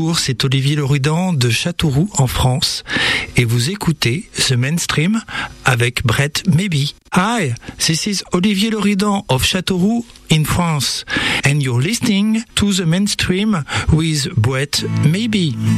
Bonjour, c'est Olivier Loridan de Châteauroux en France et vous écoutez The Mainstream avec Brett Maybe. Hi, this is Olivier Loridan of Châteauroux in France and you're listening to The Mainstream with Brett Maybe.